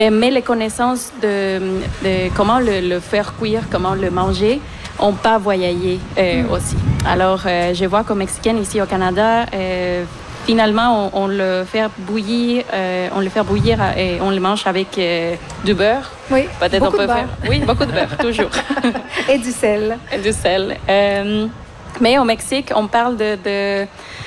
Mais les connaissances de comment le faire cuire, comment le manger, n'ont pas voyagé aussi. Alors, je vois qu'aux Mexicains ici au Canada, finalement, on le fait bouillir, et on le mange avec du beurre. Oui, peut-être beaucoup on peut de beurre. faire. Oui, beaucoup de beurre, toujours. Et du sel. Et du sel. Mais au Mexique, on parle de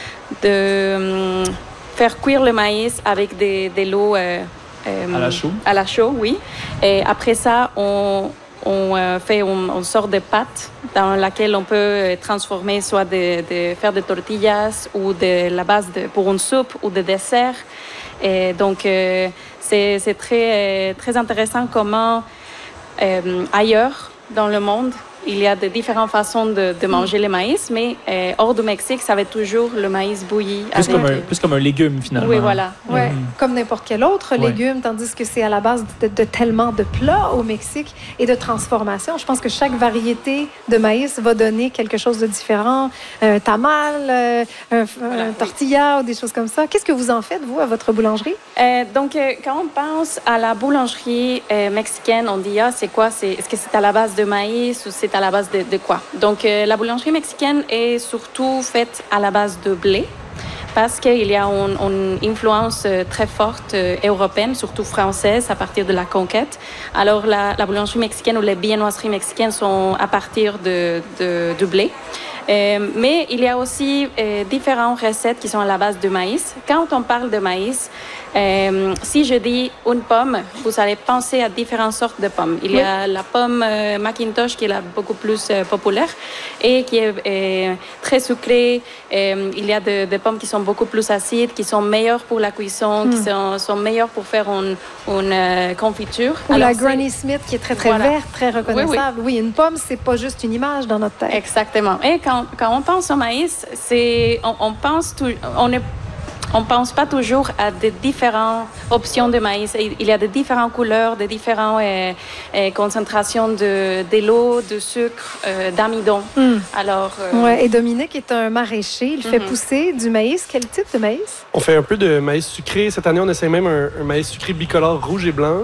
faire cuire le maïs avec de l'eau à la chaux. À la chaux, oui. Et après ça, on fait une sorte de pâte dans laquelle on peut transformer soit faire des tortillas ou de la base pour une soupe ou de dessert. Et donc, c'est très intéressant comment ailleurs dans le monde, il y a de différentes façons de manger le maïs, mais hors du Mexique, ça va être toujours le maïs bouilli. Plus comme un légume, finalement. Oui, voilà. Ouais, comme n'importe quel autre légume, tandis que c'est à la base de tellement de plats au Mexique et de transformation. Je pense que chaque variété de maïs va donner quelque chose de différent. Un tamal, un tortilla ou des choses comme ça. Qu'est-ce que vous en faites, vous, à votre boulangerie? Donc, quand on pense à la boulangerie mexicaine, on dit, c'est quoi? Est-ce que c'est à la base de maïs ou c'est à la base de quoi? Donc, la boulangerie mexicaine est surtout faite à la base de blé parce qu'il y a une influence très forte européenne, surtout française, à partir de la conquête. Alors, la boulangerie mexicaine ou les viennoiseries mexicaines sont à partir de blé. Mais il y a aussi différentes recettes qui sont à la base de maïs. Quand on parle de maïs, si je dis une pomme, vous allez penser à différentes sortes de pommes. Il y a la pomme Macintosh qui est beaucoup plus populaire et qui est très sucrée. Il y a des pommes qui sont beaucoup plus acides, qui sont meilleures pour la cuisson, qui sont meilleures pour faire une confiture. Ou la Granny Smith qui est très, très verte, très reconnaissable. Oui, une pomme, c'est pas juste une image dans notre tête. Exactement. Et quand on pense au maïs, on pense pas toujours à des différentes options de maïs. Il y a de différentes couleurs, de différentes concentrations de l'eau, de sucre, d'amidon. Alors, et Dominique est un maraîcher. Il fait pousser du maïs. Quel type de maïs? On fait un peu de maïs sucré. Cette année, on essaie même un maïs sucré bicolore rouge et blanc.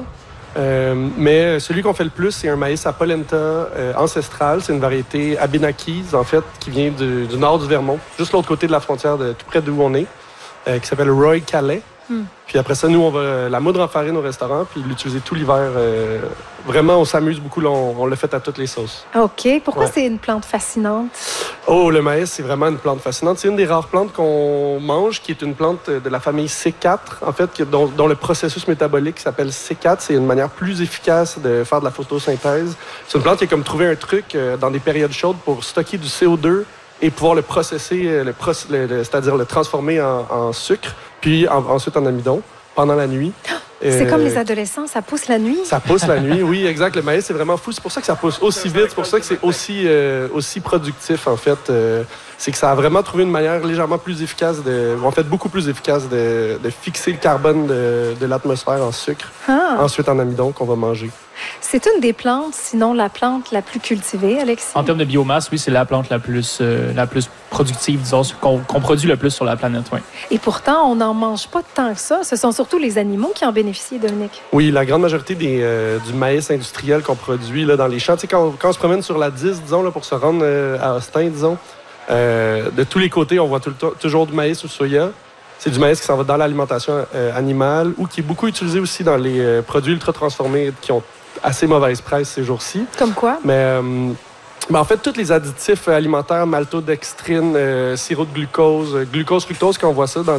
Mais celui qu'on fait le plus, c'est un maïs à polenta ancestral. C'est une variété Abenakis, en fait, qui vient du nord du Vermont, juste l'autre côté de la frontière, tout près d'où on est. Qui s'appelle Roy Calais. Puis après ça, nous, on va la moudre en farine au restaurant, puis l'utiliser tout l'hiver. Vraiment, on s'amuse beaucoup. Là, on le fait à toutes les sauces. OK. Pourquoi c'est une plante fascinante? Oh, le maïs, c'est vraiment une plante fascinante. C'est une des rares plantes qu'on mange, qui est une plante de la famille C4, en fait, dont le processus métabolique s'appelle C4. C'est une manière plus efficace de faire de la photosynthèse. C'est une plante qui a comme trouvé un truc dans des périodes chaudes pour stocker du CO2 et pouvoir le processer, c'est-à-dire le transformer en sucre, puis ensuite en amidon pendant la nuit. C'est comme les adolescents, ça pousse la nuit? Ça pousse la nuit, oui, exact. Le maïs, c'est vraiment fou. C'est pour ça que ça pousse aussi vite. C'est pour ça que c'est aussi productif, en fait. C'est que ça a vraiment trouvé une manière légèrement plus efficace, beaucoup plus efficace de fixer le carbone de l'atmosphère en sucre, ensuite en amidon qu'on va manger. C'est une des plantes, sinon la plante la plus cultivée, Alexis? En termes de biomasse, oui, c'est la plante la plus productive, disons, qu'on produit le plus sur la planète, oui. Et pourtant, on n'en mange pas tant que ça. Ce sont surtout les animaux qui en bénéficient, Dominique. Oui, la grande majorité du maïs industriel qu'on produit là, dans les champs. Tu sais, quand on se promène sur la 10, disons, là, pour se rendre à Austin, disons, de tous les côtés, on voit toujours du maïs ou soya. C'est du maïs qui s'en va dans l'alimentation animale ou qui est beaucoup utilisé aussi dans les produits ultra-transformés qui ont assez mauvaise presse ces jours-ci. Comme quoi? Mais en fait, tous les additifs alimentaires, maltodextrine, sirop de glucose, fructose, quand on voit ça dans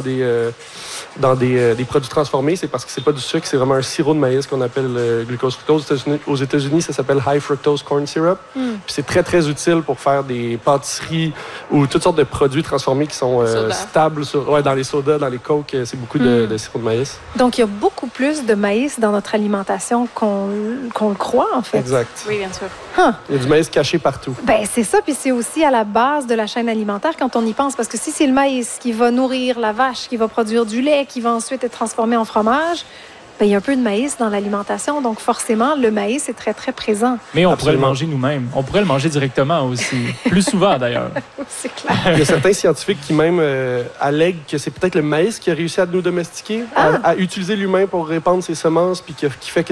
des produits transformés, c'est parce que c'est pas du sucre, c'est vraiment un sirop de maïs qu'on appelle glucose fructose. Aux États-Unis, ça s'appelle high fructose corn syrup. Puis c'est très, très utile pour faire des pâtisseries ou toutes sortes de produits transformés qui sont stables dans les sodas, dans les cokes. C'est beaucoup de sirop de maïs. Donc, il y a beaucoup plus de maïs dans notre alimentation qu'on le croit, en fait. Exact. Oui, bien sûr. Il y a du maïs caché partout. Ben c'est ça, puis c'est aussi à la base de la chaîne alimentaire quand on y pense, parce que si c'est le maïs qui va nourrir la vache, qui va produire du lait, qui va ensuite être transformé en fromage, il y a un peu de maïs dans l'alimentation, donc forcément, le maïs est très, très présent. Mais on Absolument. pourrait le manger nous-mêmes. On pourrait le manger directement aussi. Plus souvent, d'ailleurs. C'est clair. Il y a certains scientifiques qui même allèguent que c'est peut-être le maïs qui a réussi à nous domestiquer, à utiliser l'humain pour répandre ses semences, puis qui fait que